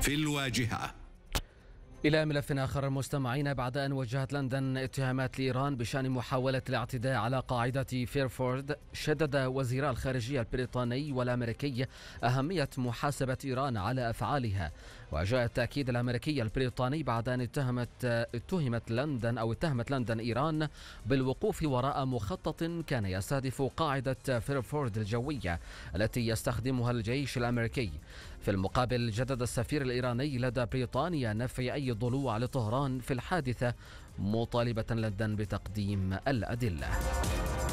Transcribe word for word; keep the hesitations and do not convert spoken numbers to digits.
في الواجهة. إلى ملف آخر مستمعين، بعد أن وجهت لندن اتهامات لإيران بشأن محاولة الاعتداء على قاعدة فيرفورد، شدد وزيرا الخارجية البريطاني والأمريكي أهمية محاسبة إيران على أفعالها. وجاء التأكيد الأمريكي البريطاني بعد أن اتهمت اتهمت لندن أو اتهمت لندن إيران بالوقوف وراء مخطط كان يستهدف قاعدة فيرفورد الجوية التي يستخدمها الجيش الأمريكي. في المقابل، جدد السفير الإيراني لدى بريطانيا نفي أي ضلوع لطهران في الحادثة، مطالبة لندن بتقديم الأدلة.